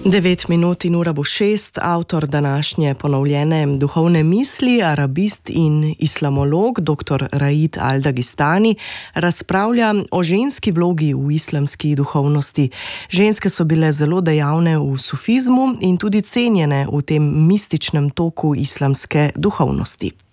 9 minut in ura bo 6. Avtor današnje ponovljene duhovne misli, arabist in islamolog dr. Raid al-Dagistani razpravlja o ženski vlogi v islamski duhovnosti. Ženske so bile zelo dejavne v sufizmu in tudi cenjene v tem mističnem toku islamske duhovnosti.